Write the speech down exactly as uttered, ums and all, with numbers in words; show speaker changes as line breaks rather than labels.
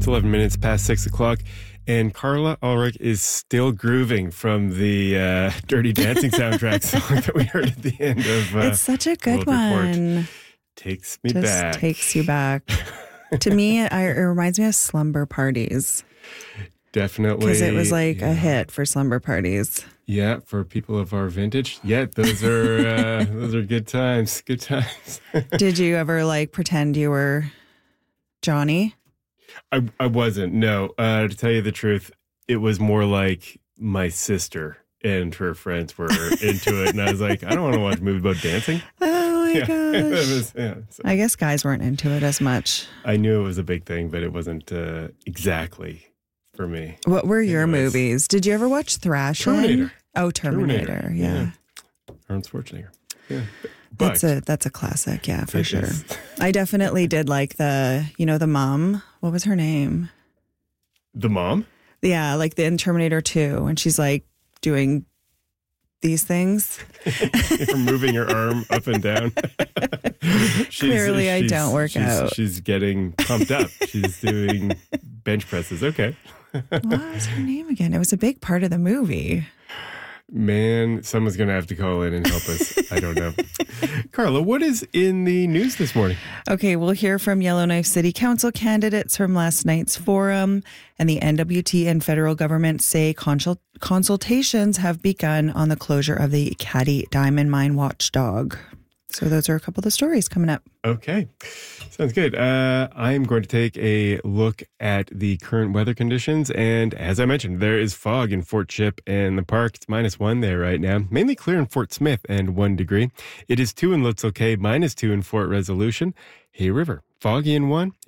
eleven minutes past six o'clock. And Carla Ulrich is still grooving from the uh, Dirty Dancing soundtrack song that we heard at the end of uh,
It's such a good
World Report.
one.
Takes me
Just
back.
takes you back. To me, I, it reminds me of Slumber Parties.
Definitely.
Because it was like
yeah.
a hit for slumber parties.
Yeah, for people of our vintage. Yeah, those are uh, those are good times. Good times.
Did you ever like pretend you were Johnny?
I I wasn't. No, uh, to tell you the truth, it was more like my sister and her friends were into it, and I was like, I don't want to watch a movie about dancing.
Oh my
Yeah. That
gosh.
was- yeah, so
I guess guys weren't into it as much.
I knew it was a big thing, but it wasn't uh, exactly for me.
What were your
Anyways.
movies? Did you ever watch Thrashing?
Terminator.
Oh, Terminator.
Terminator,
Yeah.
yeah. Arnold Schwarzenegger. Yeah, but
That's a that's a classic, yeah, for
it
sure.
is-
I definitely did like the, you know, the mom. What was her name?
The mom.
Yeah, like the in Terminator two, and she's like doing these things.
You're moving her arm up and down. She's-
Clearly, I
she's-
don't work
she's-
out.
She's getting pumped up. She's doing bench presses. Okay.
What was her name again? It was a big part of the movie.
Man, someone's going to have to call in and help us. I don't know. Carla, what is in the news this morning?
Okay, we'll hear from Yellowknife City Council candidates from last night's forum, and the N W T and federal government say consult- consultations have begun on the closure of the Caddy Diamond Mine watchdog. So those are a couple of the stories coming up.
Okay. Sounds good. Uh, I'm going to take a look at the current weather conditions. And as I mentioned, there is fog in Fort Chip and the park. It's minus one there right now. Mainly clear in Fort Smith and one degree. It is two in Lutzel Cay, minus two in Fort Resolution. Hay River, foggy in one.